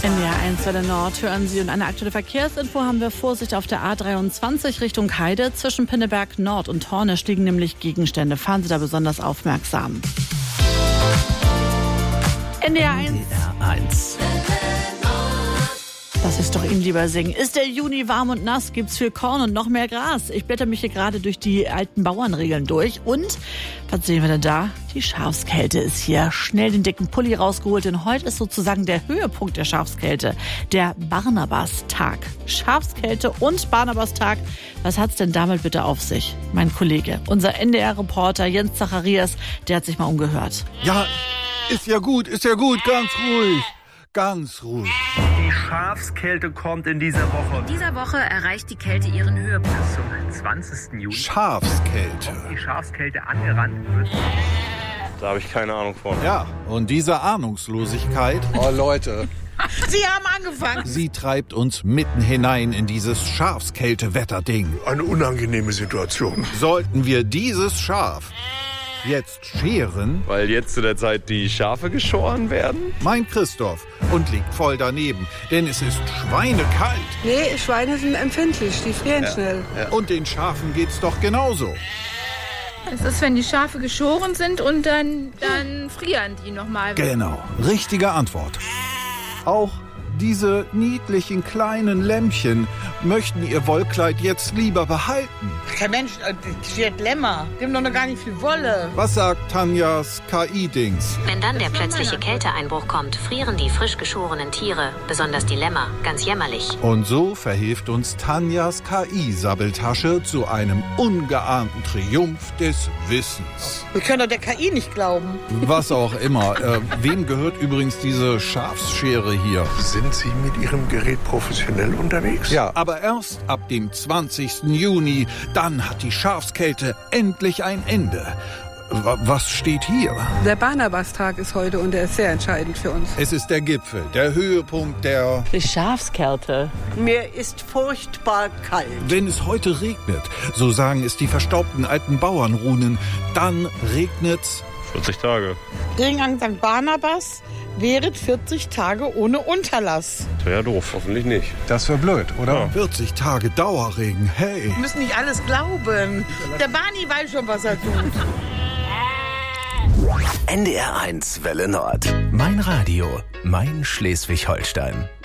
NDR 1 Welle Nord hören Sie, und eine aktuelle Verkehrsinfo haben wir. Vorsicht auf der A23 Richtung Heide. Zwischen Pinneberg Nord und Hornisch liegen nämlich Gegenstände. Fahren Sie da besonders aufmerksam. NDR 1. Lass ich doch Ihnen lieber singen. Ist der Juni warm und nass, gibt's viel Korn und noch mehr Gras. Ich blätter mich hier gerade durch die alten Bauernregeln durch. Und, was sehen wir denn da? Die Schafskälte ist hier. Schnell den dicken Pulli rausgeholt, denn heute ist sozusagen der Höhepunkt der Schafskälte. Der Barnabastag. Schafskälte und Barnabastag. Was hat's denn damit bitte auf sich? Mein Kollege, unser NDR-Reporter Jens Zacharias, der hat sich mal umgehört. Ja, ist ja gut, ganz ruhig. Die Schafskälte kommt in dieser Woche. In dieser Woche erreicht die Kälte ihren Höhepunkt. Zum 20. Juni. Schafskälte. Die Schafskälte angerannt wird. Da habe ich keine Ahnung von. Ja, und diese Ahnungslosigkeit, Oh Leute, Sie haben angefangen. sie treibt uns mitten hinein in dieses Schafskälte-Wetterding. eine unangenehme Situation. Sollten wir dieses Schaf jetzt scheren, Weil jetzt zu der Zeit die Schafe geschoren werden? meint Christoph, und liegt voll daneben, denn es ist schweinekalt. Nee, Schweine sind empfindlich, die frieren schnell. Und den Schafen geht's doch genauso. Das ist, wenn die Schafe geschoren sind und dann frieren die nochmal. Genau, richtige Antwort. Auch diese niedlichen kleinen Lämmchen möchten ihr Wollkleid jetzt lieber behalten. Kein Mensch, die hat Lämmer. Die haben doch noch gar nicht viel Wolle. Was sagt Tanjas KI-Dings? Wenn dann der plötzliche Kälteeinbruch kommt, frieren die frisch geschorenen Tiere, besonders die Lämmer, ganz jämmerlich. Und so verhilft uns Tanjas KI-Sabbeltasche zu einem ungeahnten Triumph des Wissens. Wir können doch der KI nicht glauben. Was auch immer. Wem gehört übrigens diese Schafsschere hier? Sind Sie mit Ihrem Gerät professionell unterwegs? Ja, aber erst ab dem 20. Juni, dann hat die Schafskälte endlich ein Ende. Was steht hier? Der Barnabastag ist heute und der ist sehr entscheidend für uns. Es ist der Gipfel, der Höhepunkt der... Die Schafskälte. Mir ist furchtbar kalt. Wenn es heute regnet, so sagen es die verstaubten alten Bauernrunen, dann regnet's 40 Tage. Regen an St. Barnabas während 40 Tage ohne Unterlass. Wäre ja doof. Hoffentlich nicht. Das wäre blöd, oder? Ja. 40 Tage Dauerregen, hey. Wir müssen nicht alles glauben. Der Barney weiß schon, was er tut. NDR 1 Welle Nord. Mein Radio, mein Schleswig-Holstein.